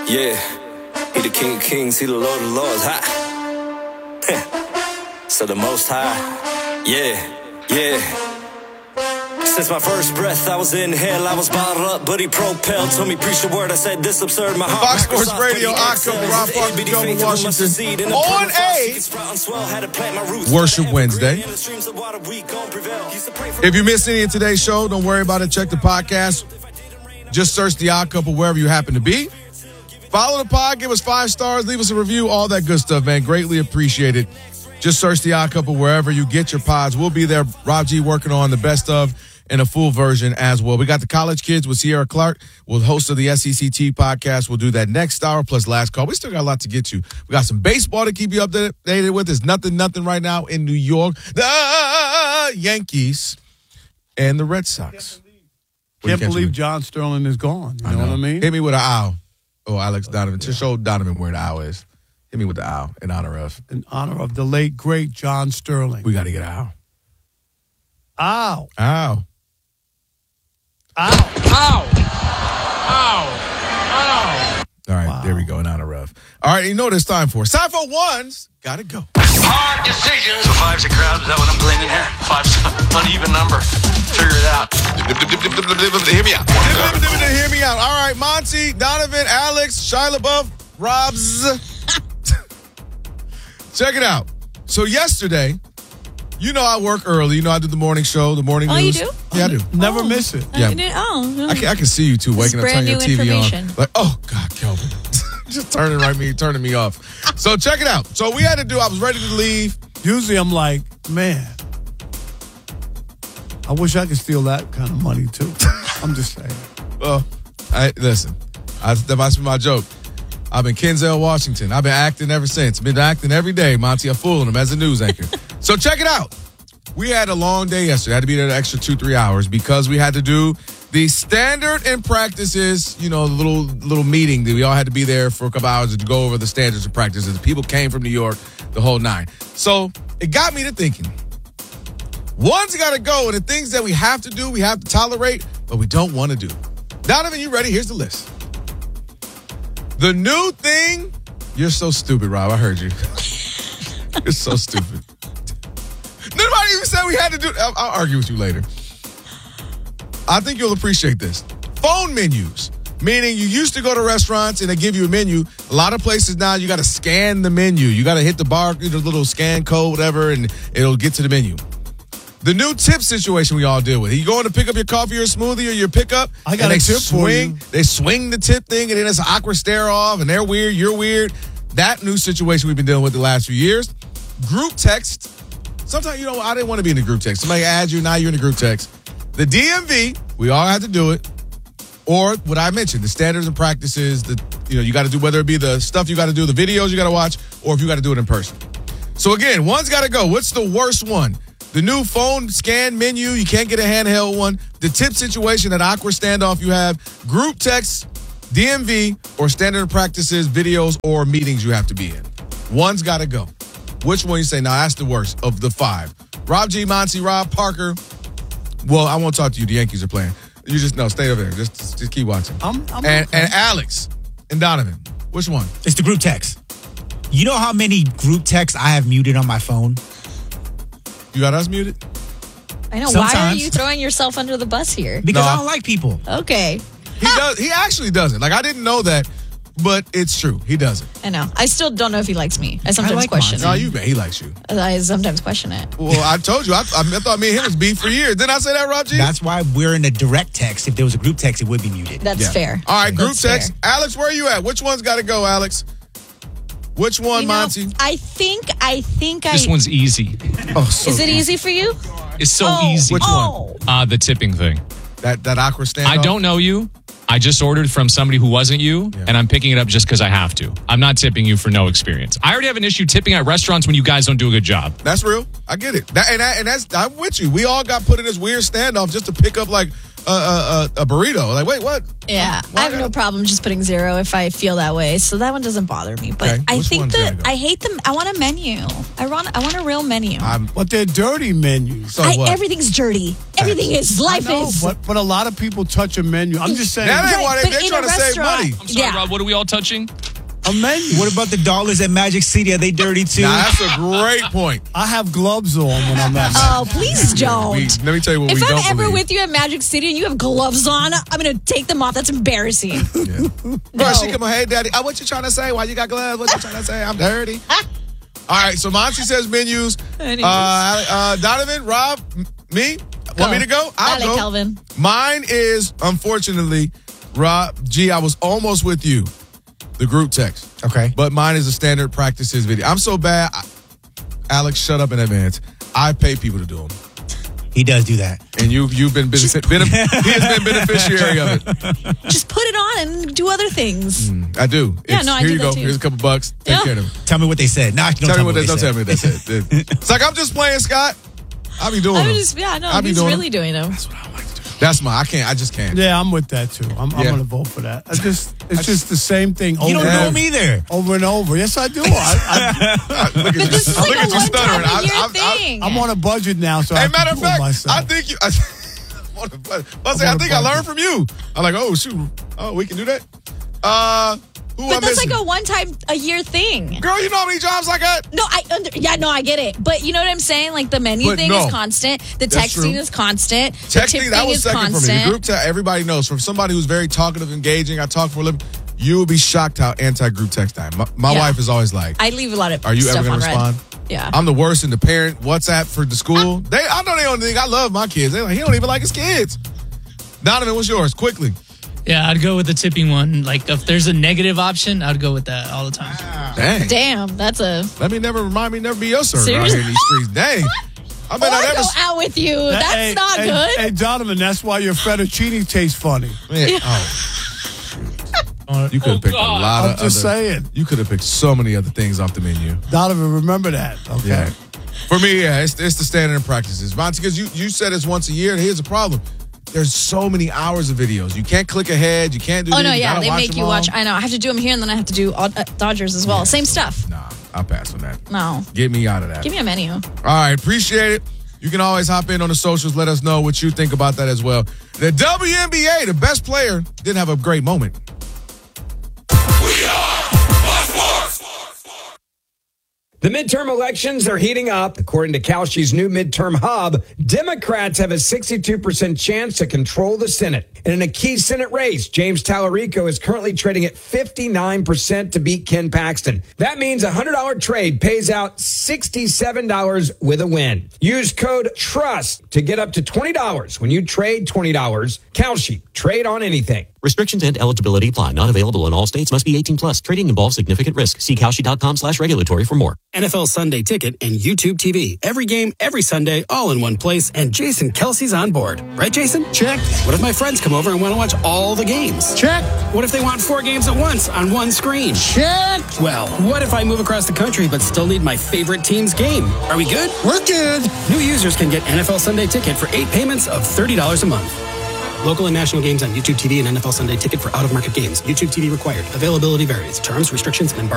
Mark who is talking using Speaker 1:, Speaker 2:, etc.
Speaker 1: Yeah, he the King of Kings, he the Lord of Lords. Ha. So the Most High. Yeah. Since my first breath, I was in hell, I was bottled up, but he propelled. Told me, preach the word, I said, this absurd. My heart.
Speaker 2: Fox Sports Radio, October, Rob Parker, Joe Washington, on a Worship Wednesday. If you missed any of today's show, don't worry about it. Check the podcast. Just search The Odd Couple wherever you happen to be. Follow the pod, give us 5 stars, leave us a review, all that good stuff, man. Greatly appreciate it. Just search The Odd Couple wherever you get your pods. We'll be there. Rob G working on the best of and a full version as well. We got the College Kids with Sierra Clark. We'll host of the SECT podcast. We'll do that next hour plus last call. We still got a lot to get to. We got some baseball to keep you updated with. There's nothing right now in New York. The Yankees and the Red Sox.
Speaker 3: Can't believe John Sterling is gone. You know what I mean?
Speaker 2: Hit me with an owl. Oh, Alex Donovan. To show Donovan where the owl is. Hit me with the owl in honor of.
Speaker 3: In honor of the late, great John Sterling.
Speaker 2: We got to get an owl.
Speaker 3: Ow.
Speaker 2: Ow.
Speaker 3: Ow.
Speaker 4: Ow. Ow. Ow.
Speaker 2: All right, There we go, in honor of. All right, you know what it's time for. It's time for ones. Got to go.
Speaker 5: Hard decisions. So 5's a crowd. Is that what I'm cleaning here? 5's an uneven number. Figure it out.
Speaker 2: Hear me out. Hear me out. All right, Monty, Donovan, Alex, Shia LaBeouf, Robs. Check it out. So yesterday, you know I work early. You know I do the morning show, the morning news.
Speaker 6: You do?
Speaker 2: Yeah, I do.
Speaker 3: Never miss it.
Speaker 2: Yeah.
Speaker 6: I
Speaker 2: can see you two waking up, turning your TV
Speaker 6: information.
Speaker 2: on. Like, oh, God, Kelvin. Just turning me off. So check it out. So I was ready to leave.
Speaker 3: Usually I'm like, man, I wish I could steal that kind of money too. I'm just saying.
Speaker 2: Well, listen, that must be my joke. I've been Kenzel Washington. I've been acting ever since. Been acting every day, Monty. I'm fooling him as a news anchor. So check it out. We had a long day yesterday. I had to be there an extra 2-3 hours because we had to do the standard and practices, the little meeting that we all had to be there for a couple hours to go over the standards and practices. People came from New York, the whole 9. So it got me to thinking, one's got to go, and the things that we have to do, we have to tolerate, but we don't want to do. Donovan, you ready? Here's the list. The new thing, you're so stupid, Rob. I heard you. You're so stupid. Nobody even said we had to do it. I'll argue with you later. I think you'll appreciate this. Phone menus, meaning you used to go to restaurants and they give you a menu. A lot of places now you got to scan the menu. You got to hit the bar, the little scan code, whatever, and it'll get to the menu. The new tip situation we all deal with. You going to pick up your coffee or smoothie or your pickup?
Speaker 3: I got a tip for you.
Speaker 2: They swing the tip thing, and then it's an awkward stare off, and they're weird, you're weird. That new situation we've been dealing with the last few years. Group text. Sometimes, I didn't want to be in the group text. Somebody adds you, now you're in the group text. The DMV, we all have to do it. Or what I mentioned, the standards and practices, you got to do, whether it be the stuff you got to do, the videos you got to watch, or if you got to do it in person. So again, one's got to go. What's the worst one? The new phone scan menu, you can't get a handheld one. The tip situation, that awkward standoff you have. Group text, DMV, or standard practices, videos, or meetings you have to be in. One's got to go. Which one you say, now that's the worst of the 5? Rob G, Monty, Rob, Parker. Well, I won't talk to you. The Yankees are playing. You just, stay over there. Just keep watching.
Speaker 3: I'm
Speaker 2: and Alex and Donovan, which one?
Speaker 7: It's the group text. You know how many group texts I have muted on my phone?
Speaker 2: You got us muted?
Speaker 6: I know.
Speaker 7: Sometimes.
Speaker 6: Why are you throwing yourself under the bus here?
Speaker 7: Because I don't like people.
Speaker 6: Okay.
Speaker 2: He does. He actually doesn't. Like, I didn't know that, but it's true. He doesn't.
Speaker 6: I know. I still don't know if he likes me. I sometimes question it.
Speaker 2: No, he likes you.
Speaker 6: I sometimes question it.
Speaker 2: Well, I told you. I thought me and him was beef for years. Didn't I say that, Rob G?
Speaker 7: That's why we're in a direct text. If there was a group text, it would be muted.
Speaker 6: That's fair.
Speaker 2: All right, group text.
Speaker 6: Fair.
Speaker 2: Alex, where are you at? Which one's got to go, Alex? Which one, Monty?
Speaker 6: I think
Speaker 4: This one's easy.
Speaker 2: Oh, so
Speaker 6: Is it easy for you?
Speaker 4: It's so easy.
Speaker 2: Which one?
Speaker 4: The tipping thing.
Speaker 2: That awkward standoff?
Speaker 4: I don't know you. I just ordered from somebody who wasn't you, and I'm picking it up just because I have to. I'm not tipping you for no experience. I already have an issue tipping at restaurants when you guys don't do a good job.
Speaker 2: That's real. I get it. And that's, I'm with you. We all got put in this weird standoff just to pick up, like, a burrito. Like, wait, what?
Speaker 6: Yeah, I have no problem just putting 0 if I feel that way. So that one doesn't bother me. But
Speaker 2: Okay,
Speaker 6: I
Speaker 2: which
Speaker 6: think
Speaker 2: one's
Speaker 6: that
Speaker 2: gotta go?
Speaker 6: I hate them. I want a menu. I want a real menu.
Speaker 3: But they're dirty menus.
Speaker 2: So what?
Speaker 6: Everything's dirty. Everything is. Life
Speaker 3: No,
Speaker 6: is.
Speaker 3: but a lot of people touch a menu. I'm just saying.
Speaker 2: That ain't why
Speaker 6: Right,
Speaker 2: they're
Speaker 6: but in
Speaker 2: trying
Speaker 6: a
Speaker 2: to save
Speaker 6: restaurant-
Speaker 2: money.
Speaker 4: I'm sorry,
Speaker 6: Yeah.
Speaker 4: Rob. What are we all touching?
Speaker 3: A menu.
Speaker 7: What about the dollars at Magic City? Are they dirty too?
Speaker 2: Now, that's a great point.
Speaker 3: I have gloves on when I'm at
Speaker 6: Oh, please don't.
Speaker 2: Let me tell you what
Speaker 6: If
Speaker 2: we
Speaker 6: I'm
Speaker 2: don't
Speaker 6: ever
Speaker 2: believe.
Speaker 6: with you at Magic City and you have gloves on, I'm going to take them off. That's embarrassing.
Speaker 2: Bro, she come on, hey, daddy. What you trying to say? Why you got gloves? What you trying to say? I'm dirty. All right, so Monty says menus.
Speaker 6: Anyways.
Speaker 2: Donovan, Rob, me? Want me to go?
Speaker 6: I
Speaker 2: I'll
Speaker 6: like
Speaker 2: go.
Speaker 6: Kelvin.
Speaker 2: Mine is, unfortunately, Rob, G, I was almost with you. The group text.
Speaker 7: Okay.
Speaker 2: But mine is a standard practices video. I'm so bad. Alex, shut up in advance. I pay people to do them.
Speaker 7: He does do that.
Speaker 2: And you've been he has been beneficiary of it.
Speaker 6: Just put it on and do other things.
Speaker 2: I do.
Speaker 6: Yeah, no, I
Speaker 2: here
Speaker 6: do
Speaker 2: you
Speaker 6: that
Speaker 2: go.
Speaker 6: too.
Speaker 2: Here's a couple bucks. Take
Speaker 6: Yeah.
Speaker 2: care of them.
Speaker 7: Tell me what they said. Nah, don't
Speaker 2: Tell me what they
Speaker 7: said.
Speaker 2: don't tell me what they said. It's like I'm just playing, Scott. I'll be doing
Speaker 6: I
Speaker 2: them.
Speaker 6: was just, yeah, no,
Speaker 2: I be
Speaker 6: he's
Speaker 2: doing
Speaker 6: really doing them.
Speaker 2: That's my. I just can't.
Speaker 3: Yeah, I'm with that too. I'm
Speaker 2: Yeah.
Speaker 3: going to vote for that. It's just the same thing over
Speaker 7: You don't
Speaker 3: and
Speaker 7: know
Speaker 3: over,
Speaker 7: him either.
Speaker 3: over and over. Yes, I do.
Speaker 2: Look at
Speaker 6: But this is like
Speaker 2: Look
Speaker 6: a
Speaker 2: at you stuttering.
Speaker 6: one-time-a-year thing.
Speaker 3: I'm on a budget now, so I
Speaker 2: Hey,
Speaker 3: have
Speaker 2: matter
Speaker 3: to
Speaker 2: of
Speaker 3: pull
Speaker 2: fact,
Speaker 3: myself.
Speaker 2: I think you. I think I learned from you. I'm like, oh shoot, we can do that. Who
Speaker 6: But
Speaker 2: I'm
Speaker 6: that's
Speaker 2: missing?
Speaker 6: like a one-time-a-year thing.
Speaker 2: Girl, you know how many jobs I got?
Speaker 6: No, I get it. But you know what I'm saying? Like the menu
Speaker 2: But
Speaker 6: thing
Speaker 2: no.
Speaker 6: is constant. The
Speaker 2: That's
Speaker 6: texting
Speaker 2: true.
Speaker 6: is constant.
Speaker 2: Texting,
Speaker 6: the
Speaker 2: that
Speaker 6: tipping
Speaker 2: was
Speaker 6: is
Speaker 2: second
Speaker 6: constant.
Speaker 2: for me. The group text, everybody knows. From somebody who's very talkative, engaging, I talk for a living, you will be shocked how anti-group text I am. My
Speaker 6: Yeah.
Speaker 2: wife is always like,
Speaker 6: I leave a lot of
Speaker 2: are you
Speaker 6: stuff
Speaker 2: ever going to
Speaker 6: on red.
Speaker 2: respond?
Speaker 6: Yeah.
Speaker 2: I'm the worst in the parent WhatsApp for the school. I know they don't think I love my kids. They're like, he don't even like his kids. Donovan, what's yours? Quickly.
Speaker 8: Yeah, I'd go with the tipping one. Like, if there's a negative option, I'd go with that all the time.
Speaker 2: Dang.
Speaker 6: Damn, that's a.
Speaker 2: Remind me never be your servant out
Speaker 6: Seriously?
Speaker 2: here in these streets. Dang. I bet
Speaker 6: Or
Speaker 2: I never.
Speaker 6: go out with you. That's
Speaker 3: Hey,
Speaker 6: not
Speaker 3: hey,
Speaker 6: good.
Speaker 3: Hey, Donovan, that's why your fettuccine tastes funny.
Speaker 2: Man, you could have picked a lot
Speaker 3: I'm
Speaker 2: of
Speaker 3: just
Speaker 2: other,
Speaker 3: saying.
Speaker 2: You could have picked so many other things off the menu.
Speaker 3: Donovan, remember that. Okay.
Speaker 2: Yeah. For me, yeah, it's the standard practices. Monty, because you said it's once a year, and here's the problem. There's so many hours of videos. You can't click ahead. You can't do
Speaker 6: Oh
Speaker 2: this.
Speaker 6: no,
Speaker 2: You
Speaker 6: yeah,
Speaker 2: gotta
Speaker 6: they
Speaker 2: watch
Speaker 6: make
Speaker 2: them
Speaker 6: you
Speaker 2: all.
Speaker 6: watch. I know. I have to do them here, and then I have to do Dodgers as well. Same stuff.
Speaker 2: Nah, I'll pass on that.
Speaker 6: No,
Speaker 2: Get me out of that.
Speaker 6: give me a menu.
Speaker 2: All right, appreciate it. You can always hop in on the socials. Let us know what you think about that as well. The WNBA, the best player, didn't have a great moment.
Speaker 9: The midterm elections are heating up. According to Kalshi's new midterm hub, Democrats have a 62% chance to control the Senate. And in a key Senate race, James Tallarico is currently trading at 59% to beat Ken Paxton. That means a $100 trade pays out $67 with a win. Use code TRUST to get up to $20 when you trade $20. Kalshi, trade on anything.
Speaker 10: Restrictions and eligibility apply. Not available in all states. Must be 18 plus. Trading involves significant risk. See Kalshi.com/regulatory for more.
Speaker 11: NFL Sunday Ticket and YouTube TV. Every game, every Sunday, all in one place. And Jason Kelsey's on board. Right, Jason?
Speaker 3: Check.
Speaker 11: What if my friends come over and want to watch all the games?
Speaker 3: Check.
Speaker 11: What if they want 4 games at once on one screen?
Speaker 3: Check.
Speaker 11: Well, what if I move across the country but still need my favorite team's game? Are we good?
Speaker 3: We're good.
Speaker 11: New users can get NFL Sunday Ticket for 8 payments of $30 a month. Local and national games on YouTube TV and NFL Sunday Ticket for out-of-market games. YouTube TV required. Availability varies. Terms, restrictions, and